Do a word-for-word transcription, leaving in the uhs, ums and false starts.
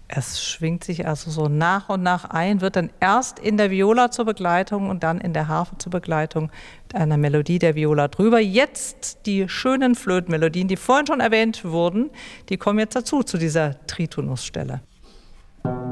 Es schwingt sich also so nach und nach ein, wird dann erst in der Viola zur Begleitung und dann in der Harfe zur Begleitung mit einer Melodie der Viola drüber. Jetzt die schönen Flötenmelodien, die vorhin schon erwähnt wurden, die kommen jetzt dazu, zu dieser Tritonusstelle.